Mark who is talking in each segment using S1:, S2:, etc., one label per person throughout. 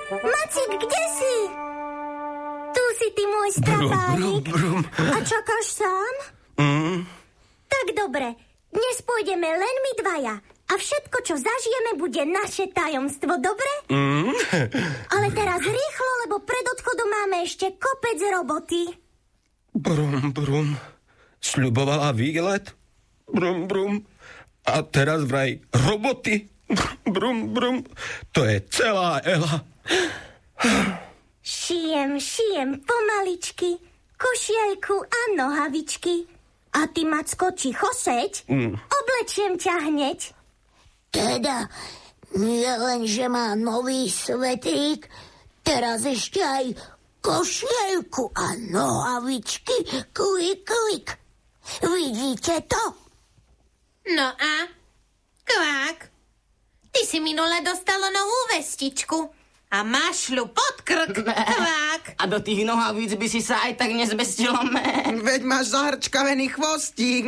S1: Macik, kde si? Tu si ty, môj strapánik. A čakáš sám? Tak dobre, dnes pôjdeme len my dvaja. A všetko, čo zažijeme, bude naše tajomstvo, dobre? Ale teraz rýchlo, lebo pred odchodom máme ešte kopec roboty.
S2: Brum, brum. Sľubovala výlet? Brum, brum. A teraz vraj roboty? Brum, brum. To je celá Ela.
S1: Šijem pomaličky, košielku a nohavičky. A ty, Macko, čicho seď, oblečiem ťa hneď.
S3: Teda, nie len, že má nový svetrík, teraz ešte aj košielku a nohavičky. Klik, klik. Vidíte to?
S4: No a? Kvák, ty si minule dostalo novú vestičku a mašľu pod krk, kvák.
S5: A do tých nohavíc by si sa aj tak nezmestilo.
S6: Veď máš zahrčkavený chvostík.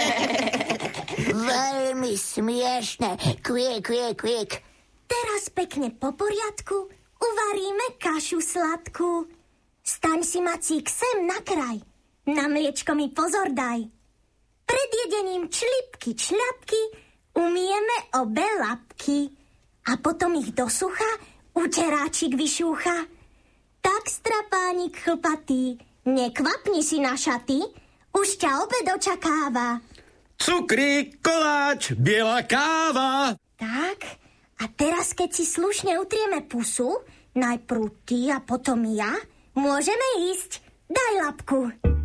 S3: Veľmi smiešne. Kviek, kviek, kviek.
S1: Teraz pekne po poriadku uvaríme kašu sladkú. Staň si, Macík, sem na kraj. Na mliečko mi pozor daj. Pred jedením člipky, čľapky umieme obe labky. A potom ich do sucha uteráčik vyšúcha. Tak, strapánik chlpatý, nekvapni si na šaty, už ťa obed očakáva.
S2: Cukrík, koláč, biela káva.
S1: Tak, a teraz, keď si slušne utrieme pusu, najprv ty a potom ja, môžeme ísť. Daj labku.